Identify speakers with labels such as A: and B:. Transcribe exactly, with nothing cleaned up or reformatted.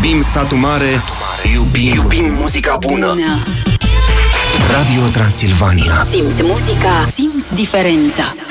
A: Iubim Satu Mare, iubim, iubim muzica bună.
B: bună.
A: Radio Transilvania.
B: Simți muzica, simți diferența.